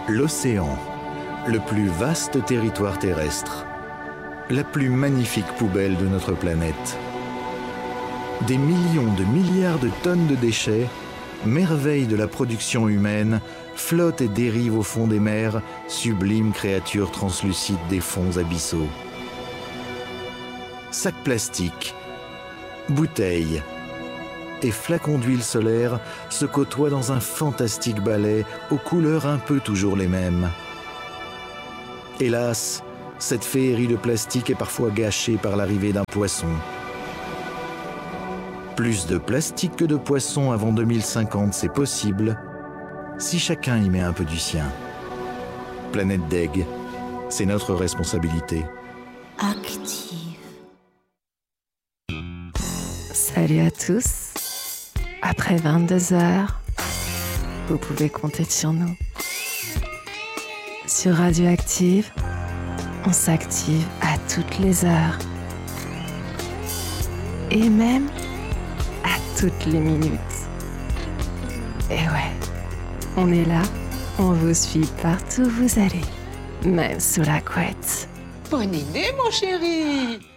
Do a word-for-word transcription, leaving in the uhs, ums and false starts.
L'océan, le plus vaste territoire terrestre, la plus magnifique poubelle de notre planète. Des millions de milliards de tonnes de déchets, merveilles de la production humaine, flottent et dérivent au fond des mers, sublimes créatures translucides des fonds abyssaux. Sacs plastiques, bouteilles et flacons d'huile solaire se côtoient dans un fantastique ballet aux couleurs un peu toujours les mêmes. Hélas, cette féerie de plastique est parfois gâchée par l'arrivée d'un poisson. Plus de plastique que de poissons avant deux mille cinquante, c'est possible, si chacun y met un peu du sien. Planète Deg, c'est notre responsabilité. Active. Salut à tous. Après vingt-deux heures, vous pouvez compter sur nous. Sur Radioactive, on s'active à toutes les heures. Et même à toutes les minutes. Et ouais, on est là, on vous suit partout où vous allez, même sous la couette. Bonne idée, mon chéri.